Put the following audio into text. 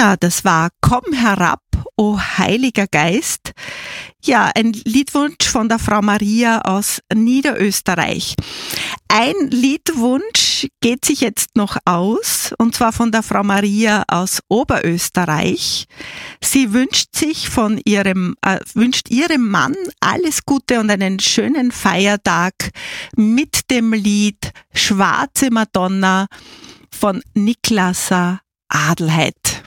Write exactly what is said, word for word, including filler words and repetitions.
Ja, das war Komm herab, o Heiliger Geist. Ja, ein Liedwunsch von der Frau Maria aus Niederösterreich. Ein Liedwunsch geht sich jetzt noch aus, und zwar von der Frau Maria aus Oberösterreich. Sie wünscht sich von ihrem, äh, wünscht ihrem Mann alles Gute und einen schönen Feiertag mit dem Lied Schwarze Madonna von Niklas Adelheid.